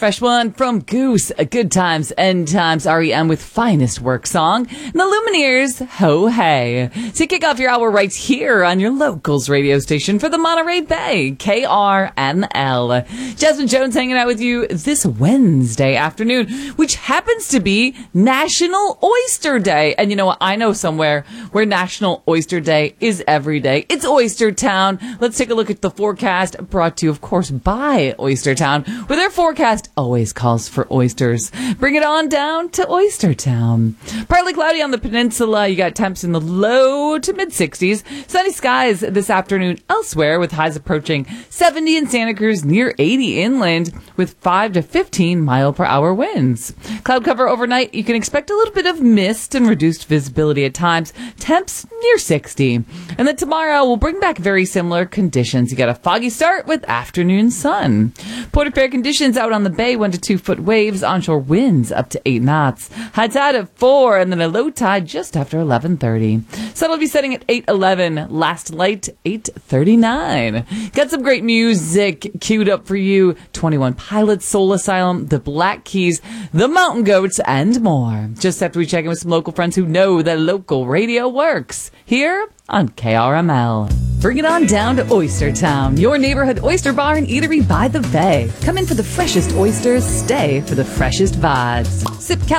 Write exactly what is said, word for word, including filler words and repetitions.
fresh one from Goose, a Good Times, End Times, R E M with Finest Work song, and the Lumineers, Ho Hey. So you kick off your hour right here on your locals radio station for the Monterey Bay, K R M L. Jasmine Jones hanging out with you this Wednesday afternoon, which happens to be National Oyster Day. And you know what? I know somewhere where National Oyster Day is every day. It's Oyster Town. Let's take a look at the forecast, brought to you, of course, by Oyster Town, where their forecast always calls for oysters. Bring it on down to Oyster Town. Partly cloudy on the peninsula. You got temps in the low to mid sixties. Sunny skies this afternoon elsewhere, with highs approaching seventy in Santa Cruz, near eighty inland, with five to fifteen mile per hour winds. Cloud cover overnight. You can expect a little bit of mist and reduced visibility at times. Temps near sixty. And then tomorrow we'll bring back very similar conditions. You got a foggy start with afternoon sun. Port of Fair conditions out on the bay, one to two foot waves, onshore winds up to eight knots. High tide at four, and then a low tide just after eleven thirty. Sun will be setting at eight eleven. Last light eight thirty-nine. Got some great music queued up for you. twenty-one Pilots, Soul Asylum, The Black Keys, The Mountain Goats, and more. Just after we check in with some local friends who know that local radio works here on K R M L. Bring it on down to Oyster Town, your neighborhood oyster bar and eatery by the bay. Come in for the freshest oysters, stay for the freshest vibes. Sip